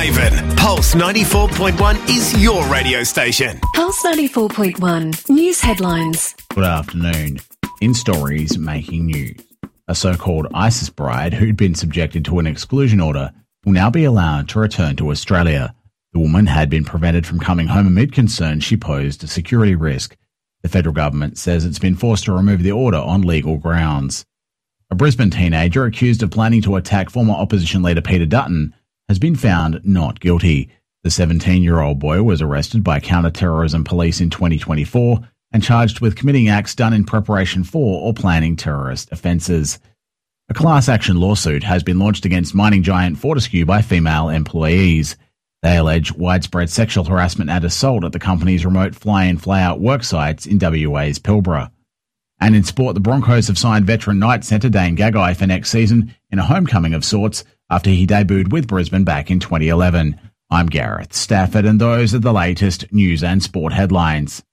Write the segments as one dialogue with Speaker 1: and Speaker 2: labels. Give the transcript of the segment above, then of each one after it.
Speaker 1: Haven, Pulse 94.1 is your radio station.
Speaker 2: Pulse 94.1 News headlines.
Speaker 3: Good afternoon. In stories making news, a so-called ISIS bride who'd been subjected to an exclusion order will now be allowed to return to Australia. The woman had been prevented from coming home amid concerns she posed a security risk. The federal government says it's been forced to remove the order on legal grounds. A Brisbane teenager accused of planning to attack former opposition leader Peter Dutton has been found not guilty. The 17-year-old boy was arrested by counter-terrorism police in 2024 and charged with committing acts done in preparation for or planning terrorist offences. A class action lawsuit has been launched against mining giant Fortescue by female employees. They allege widespread sexual harassment and assault at the company's remote fly-in fly-out work sites in WA's Pilbara. And in sport, the Broncos have signed veteran Knights centre Dane Gagai for next season in a homecoming of sorts after he debuted with Brisbane back in 2011. I'm Gareth Stafford, and those are the latest news and sport headlines.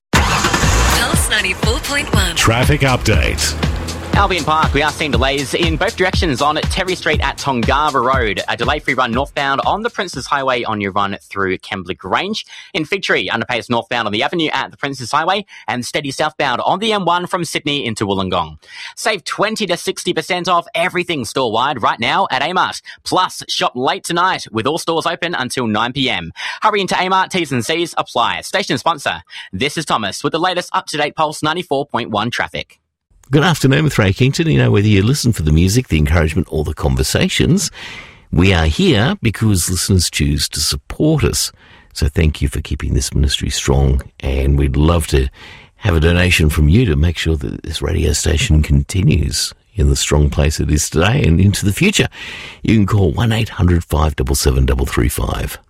Speaker 2: Pulse 94.1
Speaker 1: Traffic update.
Speaker 4: Albion Park, we are seeing delays in both directions on Terry Street at Tongava Road. A delay-free run northbound on the Princes Highway on your run through Kembla Grange. In Fig Tree, underpass northbound on the avenue at the Princes Highway and steady southbound on the M1 from Sydney into Wollongong. Save 20 to 60% off everything store-wide right now at Amart. Plus, shop late tonight with all stores open until 9 p.m. Hurry into Amart, T's and C's apply. Station sponsor. This is Thomas with the latest up-to-date Pulse 94.1 traffic.
Speaker 5: Good afternoon with Ray Kington. You know, whether you listen for the music, the encouragement or the conversations, we are here because listeners choose to support us. So thank you for keeping this ministry strong, and we'd love to have a donation from you to make sure that this radio station continues in the strong place it is today and into the future. You can call 1-800-577-335.